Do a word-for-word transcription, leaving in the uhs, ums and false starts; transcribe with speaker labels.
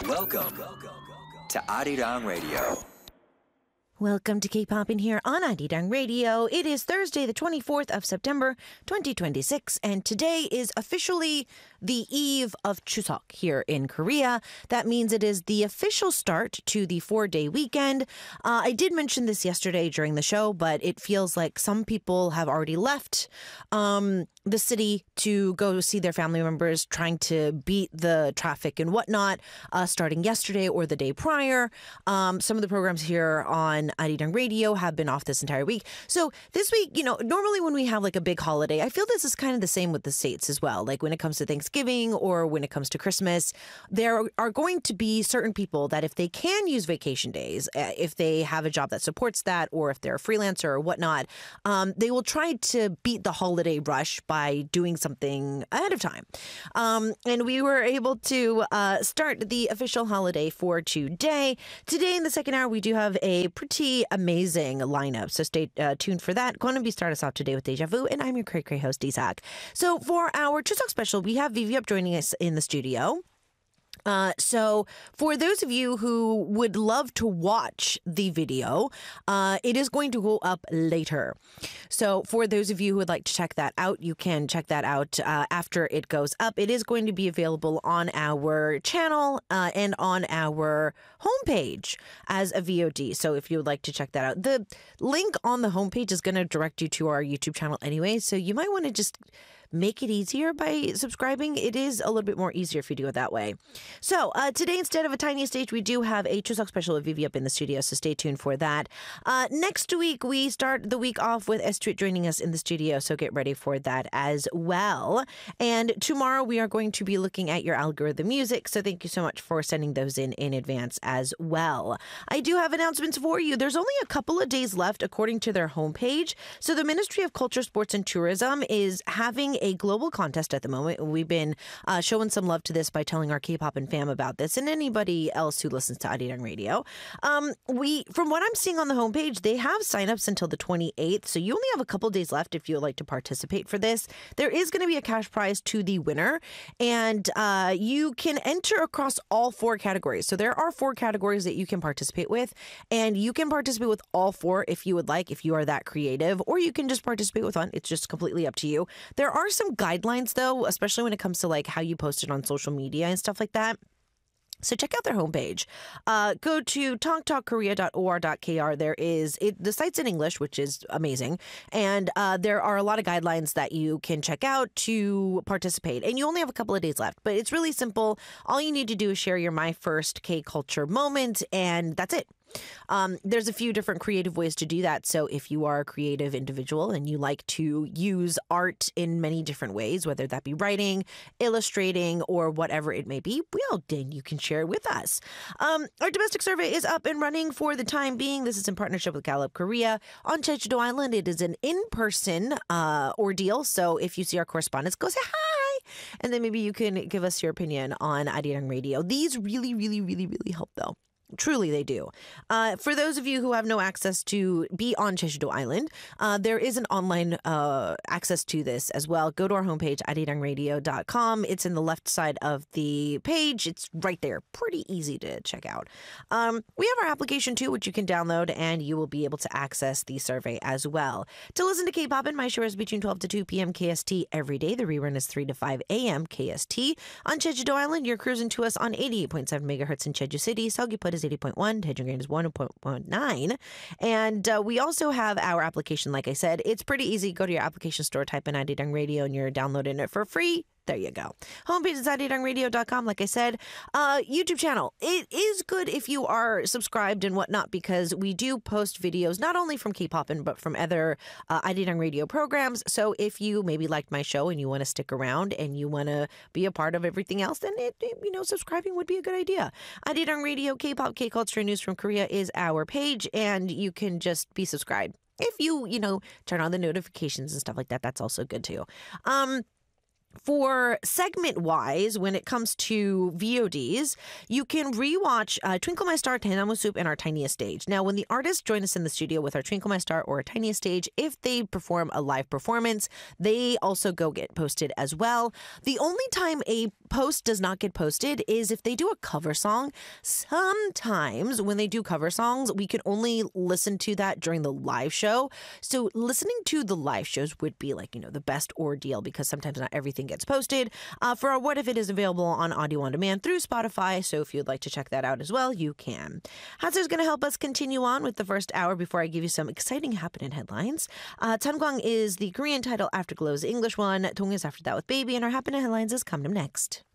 Speaker 1: Welcome to Arirang Radio.
Speaker 2: Welcome to K-Pop in here on Arirang Radio. It is Thursday, the twenty-fourth of September, twenty twenty-six, and today is officially the eve of Chuseok here in Korea. That means it is the official start to the four-day weekend. Uh, I did mention this yesterday during the show, but it feels like some people have already left um, the city to go see their family members, trying to beat the traffic and whatnot, uh, starting yesterday or the day prior. Um, some of the programs here on Arirang Radio have been off this entire week. So this week, you know, normally when we have like a big holiday, I feel this is kind of the same with the States as well. Like when it comes to Thanksgiving or when it comes to Christmas, there are going to be certain people that if they can use vacation days, if they have a job that supports that, or if they're a freelancer or whatnot, um, they will try to beat the holiday rush by doing something ahead of time. Um, and we were able to uh, start the official holiday for today. Today in the second hour, we do have a pretty amazing lineup, so stay uh, tuned for that. Going to be start us off today with Deja Vu, and I'm your cray cray host, Isaac. So for our Chuseok special, we have Vivi up joining us in the studio. Uh, so for those of you who would love to watch the video, uh, it is going to go up later. So for those of you who would like to check that out, you can check that out uh, after it goes up. It is going to be available on our channel uh, and on our homepage as a V O D. So if you would like to check that out, the link on the homepage is going to direct you to our YouTube channel anyway. So you might want to just make it easier by subscribing. It is a little bit more easier if you do it that way. So uh, today, instead of a tiny stage, we do have a Chuseok special with Vivi up in the studio, so stay tuned for that. Uh, next week, we start the week off with Estrit joining us in the studio, so get ready for that as well. And tomorrow, we are going to be looking at your algorithm music, so thank you so much for sending those in in advance as well. I do have announcements for you. There's only a couple of days left according to their homepage. So the Ministry of Culture, Sports and Tourism is having a global contest at the moment. We've been uh, showing some love to this by telling our K-pop and fam about this, and anybody else who listens to Arirang Radio. Um, we, from what I'm seeing on the homepage, they have signups until the twenty-eighth, so you only have a couple days left if you would like to participate for this. There is going to be a cash prize to the winner, and uh, you can enter across all four categories. So there are four categories that you can participate with, and you can participate with all four if you would like, if you are that creative, or you can just participate with one. It's just completely up to you. There are some guidelines, though, especially when it comes to like how you post it on social media and stuff like that. So check out their homepage. Uh, go to tongtalkkorea dot o r dot k r. There is it, the site's in English, which is amazing, and uh, there are a lot of guidelines that you can check out to participate. And you only have a couple of days left, but it's really simple. All you need to do is share your My First K-Culture moment, and that's it. Um, there's a few different creative ways to do that. So if you are a creative individual and you like to use art in many different ways, whether that be writing, illustrating, or whatever it may be, well, then you can share it with us. Um, our domestic survey is up and running for the time being. This is in partnership with Gallup Korea. On Jeju-do Island, it is an in-person uh, ordeal. So if you see our correspondents, go say hi. And then maybe you can give us your opinion on Arirang Radio. These really, really, really, really help, though. Truly, they do. Uh, for those of you who have no access to be on Jeju-do Island, uh, there is an online uh, access to this as well. Go to our homepage, arirang radio dot com. It's in the left side of the page. It's right there. Pretty easy to check out. Um, we have our application, too, which you can download, and you will be able to access the survey as well. To listen to K-Pop, my show is between twelve to two p.m. K S T every day. The rerun is three to five a.m. K S T. On Jeju-do Island, you're cruising to us on eighty-eight point seven megahertz in Jeju City. Seogwipo is eighty point one, Daejeon is one point nine, and uh, we also have our application. Like I said, it's pretty easy. Go to your application store, type in Arirang Radio, and you're downloading it for free. There you go. Homepage is arirang radio dot com, like I said. Uh, YouTube channel. It is good if you are subscribed and whatnot, because we do post videos not only from K-pop, but from other uh, Arirang Radio programs. So if you maybe liked my show and you want to stick around and you want to be a part of everything else, then it, it, you know, subscribing would be a good idea. Arirang Radio, K-pop, K-culture, news from Korea is our page, and you can just be subscribed. If you, you know, turn on the notifications and stuff like that, that's also good too. Um, For segment-wise, when it comes to V O Ds, you can rewatch uh, Twinkle My Star, Daenamu Soup, and Our Tiniest Stage. Now, when the artists join us in the studio with our Twinkle My Star or Our Tiniest Stage, if they perform a live performance, they also go get posted as well. The only time a post does not get posted is if they do a cover song. Sometimes when they do cover songs, we can only listen to that during the live show. So listening to the live shows would be like, you know, the best ordeal because sometimes not everything gets posted. Uh, for our What If It is available on audio on demand through Spotify. So if you'd like to check that out as well, you can. Hazard's going to help us continue on with the first hour before I give you some exciting happening headlines. Uh, Tankwang is the Korean title, Afterglow is the English one. Tong is after that with Baby, and our happening headlines is coming up next.